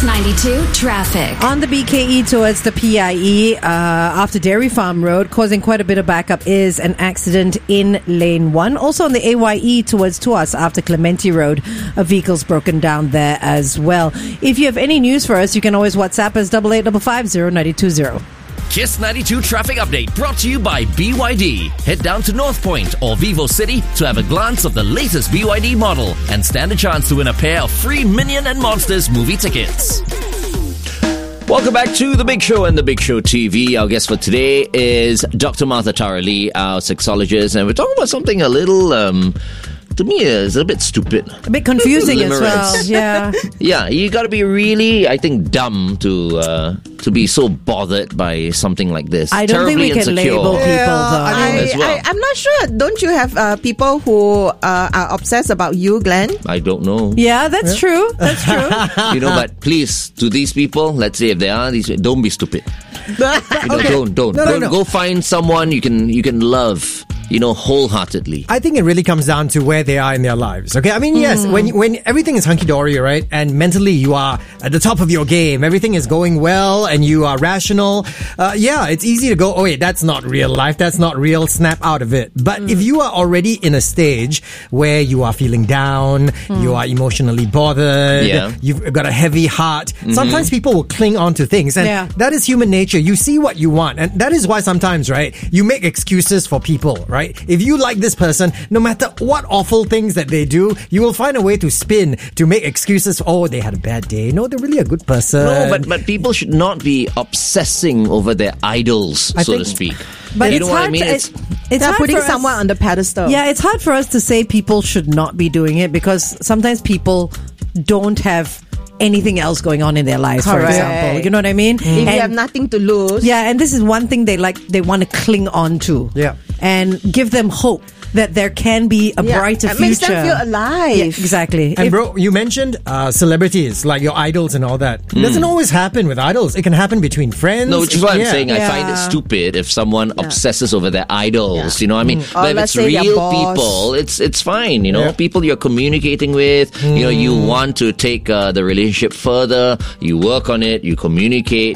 Kiss 92 traffic. On the BKE towards the PIE, after Dairy Farm Road, causing quite a bit of backup is an accident in lane 1. Also on the AYE towards Tuas after Clementi Road, a vehicle's broken down there as well. If you have any news for us, you can always WhatsApp us 88550920. Kiss 92 traffic update brought to you by BYD. Head down to North Point or Vivo City to have a glance of the latest BYD model and stand a chance to win a pair of free Minion and Monsters movie tickets. Welcome back to The Big Show and The Big Show TV. Our guest for today is Dr. Martha Tara Lee, our sexologist, and we're talking about something a little... to me, it's a bit stupid. A bit confusing as well. Yeah. Yeah, you got to be really, I think, dumb to be so bothered by something like this. I don't think we can label people, though. I'm not sure. Don't you have people who are obsessed about you, Glenn? I don't know. Yeah, that's true. That's true. But please, to these people, let's say if they are these, don't be stupid. Don't. No. Go find someone you can love. Wholeheartedly. I think it really comes down to where they are in their lives. Okay, I mean, yes, when everything is hunky dory, right, and mentally you are at the top of your game, everything is going well, and you are rational. It's easy to go, oh wait, that's not real life, that's not real. Snap out of it. But if you are already in a stage where you are feeling down, you are emotionally bothered, you've got a heavy heart. Sometimes people will cling on to things, and that is human nature. You see what you want, and that is why sometimes, right, you make excuses for people, right? If you like this person, no matter what awful things that they do, you will find a way to spin, to make excuses. Oh, they had a bad day. No, they're really a good person. No, but people should not be obsessing over their idols, so to speak. But you know what I mean? It's hard putting someone on the pedestal. Yeah, it's hard for us to say people should not be doing it because sometimes people don't have anything else going on in their lives, for example. You know what I mean? If you have nothing to lose. Yeah, and this is one thing they want to cling on to. Yeah. And give them hope that there can be a brighter future. It makes them feel alive. Yeah, exactly. And bro, you mentioned celebrities, like your idols and all that. It doesn't always happen with idols. It can happen between friends. No, which is what I'm saying. I find it stupid if someone obsesses over their idols. You know what I mean? But if it's real people, it's fine. People you're communicating with. You want to take the relationship further. You work on it. You communicate.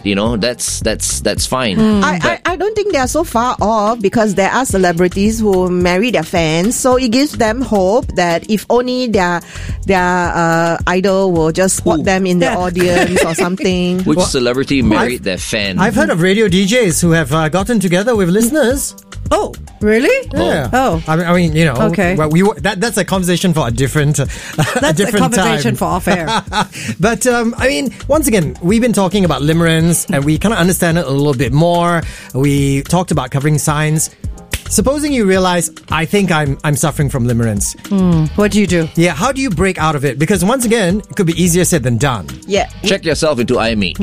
That's fine. I don't think they are so far off because there are celebrities who marry their fans, so it gives them hope that if only their idol will just spot them in the audience or something. Which celebrity married their fan? I've heard of radio DJs who have gotten together with listeners. Oh, really? Yeah. Oh. I mean, Okay. Well, that's a conversation for a different That's a conversation for off air. But, I mean, once again, we've been talking about limerence and we kind of understand it a little bit more. We talked about covering signs. Supposing you realize, I think I'm suffering from limerence. What do you do? Yeah, how do you break out of it? Because once again, it could be easier said than done. Yeah. Check yourself into IMH.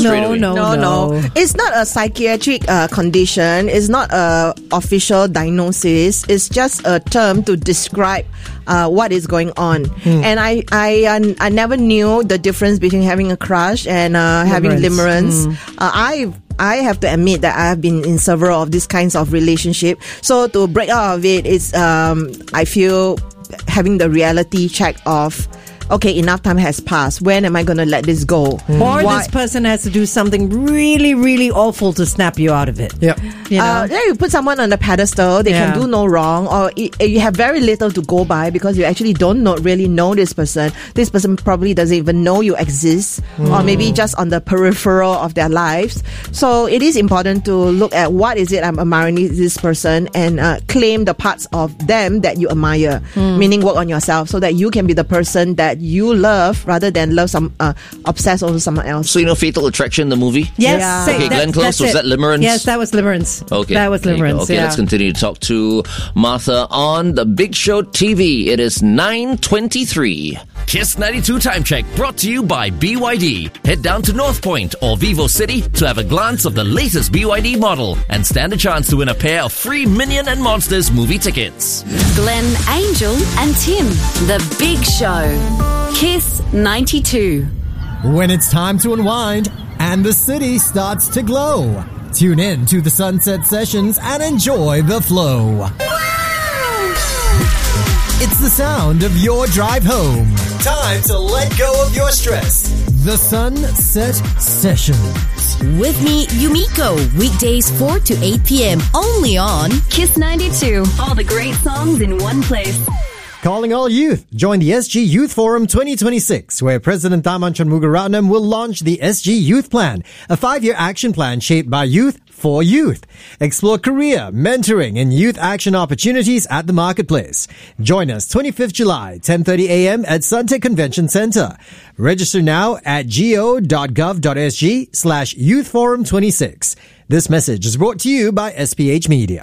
No. It's not a psychiatric condition. It's not a official diagnosis. It's just a term to describe what is going on. And I never knew the difference between having a crush and having limerence. I have to admit that I have been in several of these kinds of relationship. So to break out of it is, I feel having the reality check of, okay, enough time has passed. When am I going to let this go? Or this person has to do something really, really awful to snap you out of it. Yeah. You put someone on the pedestal, they can do no wrong, or you have very little to go by because you actually don't really know this person. This person probably doesn't even know you exist, or maybe just on the peripheral of their lives. So it is important to look at what is it I'm admiring this person and claim the parts of them that you admire, meaning work on yourself so that you can be the person that you love rather than love obsess over someone else. So Fatal Attraction, the movie? Yes. Yeah. Okay, Glenn Close, was that limerence? Yes, that was limerence. Okay. That was limerence. Okay, let's continue to talk to Martha on The Big Show TV. It is 9:23. Kiss 92 Time Check brought to you by BYD. Head down to North Point or Vivo City to have a glance of the latest BYD model and stand a chance to win a pair of free Minion and Monsters movie tickets. Glenn, Angel and Tim. The Big Show. Kiss 92. When it's time to unwind and the city starts to glow, tune in to the Sunset Sessions and enjoy the flow. It's the sound of your drive home. Time to let go of your stress. The Sunset Sessions. With me, Yumiko, weekdays 4 to 8 p.m. only on Kiss 92. All the great songs in one place. Calling all youth. Join the SG Youth Forum 2026, where President Tharman Shanmugaratnam will launch the SG Youth Plan, a 5-year action plan shaped by youth for youth. Explore career, mentoring, and youth action opportunities at the marketplace. Join us 25th July, 10:30 a.m. at Suntec Convention Centre. Register now at go.gov.sg/youthforum26. This message is brought to you by SPH Media.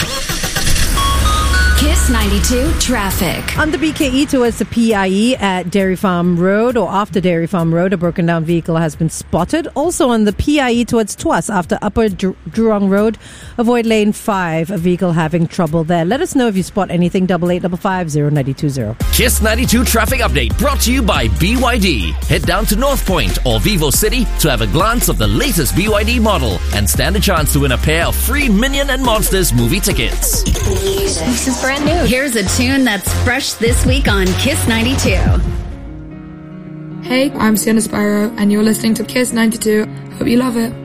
Kiss 92 traffic. On the BKE towards the PIE at Dairy Farm Road or after Dairy Farm Road, a broken down vehicle has been spotted. Also on the PIE towards Tuas after Upper Jurong Road, avoid lane 5, a vehicle having trouble there. Let us know if you spot anything. 8855-0920. Kiss 92 traffic update brought to you by BYD. Head down to North Point or Vivo City to have a glance of the latest BYD model and stand a chance to win a pair of free Minion and Monsters movie tickets. This is brand new. Here's a tune that's fresh this week on Kiss 92. Hey, I'm Sienna Sparrow, and you're listening to Kiss 92. Hope you love it.